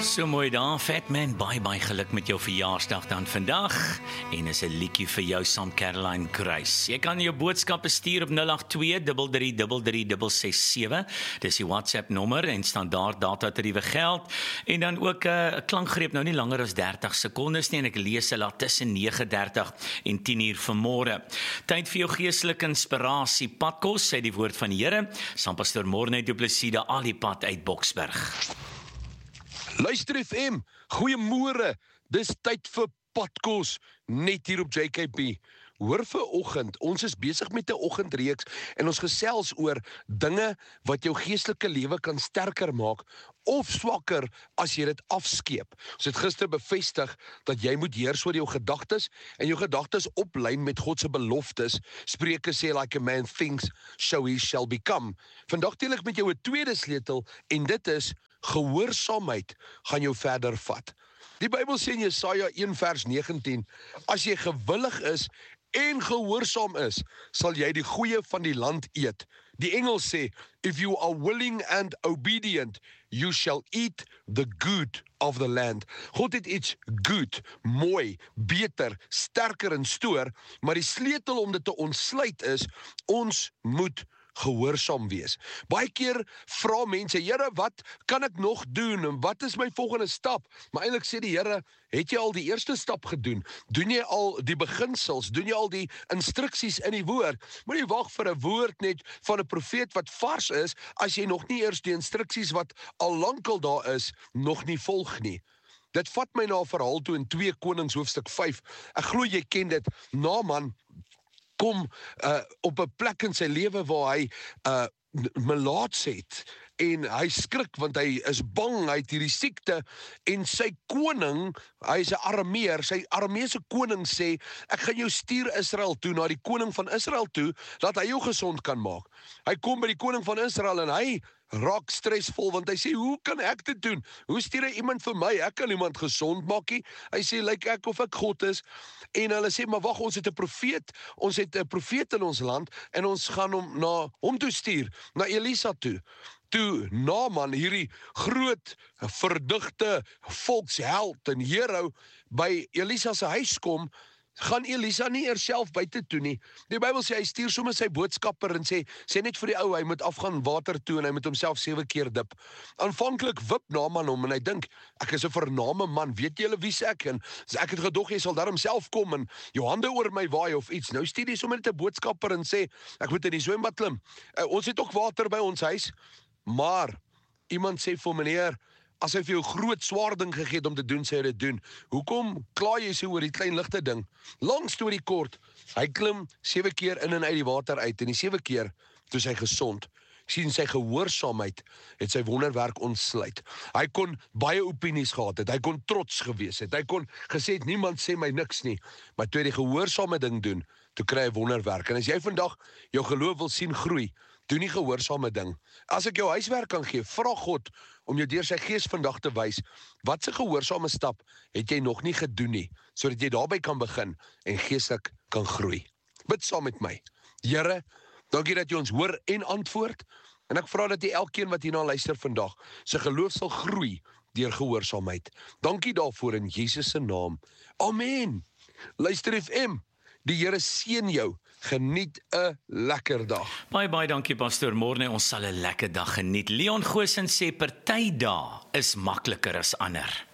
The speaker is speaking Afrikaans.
So mooi daar, Fatman, baie geluk met jou verjaarsdag dan vandag en is 'n liedjie vir jou saam Caroline Grace. Jy kan jou boodskappe stuur op 082333367. Dis die WhatsApp nommer en standaard datatariewe geld en dan ook 'n klankgreep nou nie langer as 30 sekondes nie en ek lees hulle tussen 9:30 en 10:00 vanmôre. Tyd vir jou geestelike inspirasie. Padkos, sê die woord van die Here, saam pastoor Morne Du Plessis de Alipad uit Boksburg. Luister FM, goeiemôre, dis tyd vir Padkos, net hier op JKP. Hoor vir oggend, ons is besig met 'n oggendreeks en ons gesels oor dinge wat jou geestelike lewe kan sterker maak of swakker as jy dit afskeep. Ons het gister bevestig dat jy moet heers oor jou gedagtes en jou gedagtes oplyn met God se beloftes. Spreuke sê like a man thinks, so he shall become. Vandag deel ek met jou 'n tweede sleutel en dit is gehoorsaamheid gaan jou verder vat. Die Bybel sê in Jesaja 1 vers 19, as jy gewillig is en gehoorsaam is, sal jy die goeie van die land eet. Die Engels sê, if you are willing and obedient, you shall eat the good of the land. God het iets goed, mooi, beter, sterker in stoor, maar die sleutel om dit te ontsluit is, ons moet gehoorsaam wees. Baie keer vra mense, Here, wat kan ek nog doen en wat is my volgende stap? Maar eintlik sê die Here, het jy al die eerste stap gedoen? Doen jy al die beginsels? Doen jy al die instruksies in die woord? Moenie wag vir 'n woord net van 'n profeet wat vars is as jy nog nie eers die instruksies wat al lankal daar is nog nie volg nie. Dit vat my na 'n verhaal toe in 2 Konings hoofstuk 5. Ek glo jy ken dit. Naaman kom op 'n plek in sy lewe waar hy melaats het en hy skrik want hy is bang, hy het hierdie siekte en sy koning, hy is 'n Arameer, sy Arameese koning sê, ek gaan jou stuur Israel toe, na die koning van Israel toe, dat hy jou gesond kan maak. Hy kom by die koning van Israel en hy raak stresvol, want hy sê, hoe kan ek dit doen? Hoe stuur hy iemand vir my? Ek kan iemand gesond maak nie. Hy sê, lyk ek of ek God is? En hulle sê, maar wag, ons het 'n profeet in ons land, en ons gaan hom na hom toe stuur, na Elisa toe. Toe Naaman, hierdie groot, verdigte volksheld en hero, by Elisa se huis kom, gaan Elisa nie eers self buite toe nie. Die Bybel sê, hy stuur sommer sy boodskapper en sê net vir die ou, hy moet afgaan water toe en hy moet homself 7 keer dip. Aanvanklik wip Naaman hom en hy dink, ek is 'n vername man, weet julle wie ek? En ek het gedog, jy sal daarom self kom en jou hande oor my waai of iets. Nou stuur hy sommer net 'n boodskapper en sê, ek moet in die swembad klim. Ons het ook water by ons huis, maar iemand sê vir meneer, as hy vir jou groot swaar ding gegee het om te doen, sê hy dit doen. Hoekom kla jy so oor die klein ligte ding? Lang storie kort, hy klim 7 keer in en uit die water uit, en die 7 keer, toe is hy gesond. Sien, sy gehoorsaamheid het sy wonderwerk ontsluit. Hy kon baie opinies gehad het, hy kon trots gewees het, hy kon gesê het, niemand sê my niks nie, maar toe hy die gehoorsame ding doen, toe kry hy wonderwerk. En as jy vandag jou geloof wil sien groei, doen die gehoorsame ding. As ek jou huiswerk kan gee, vra God om jou deur sy gees vandag te wys, wat se gehoorsame stap het jy nog nie gedoen nie, sodat jy daarby kan begin en geestelik kan groei. Bid saam met my. Here, dankie dat jy ons hoor en antwoord, en ek vra dat jy elkeen wat hierna luister vandag, sy geloof sal groei deur gehoorsaamheid. Dankie daarvoor in Jesus se naam. Amen. Luister FM, die Here seën jou. Geniet 'n lekker dag. Baie dankie pastoor Morne, ons sal 'n lekker dag geniet. Leon Goosen sê party dae is makliker as ander.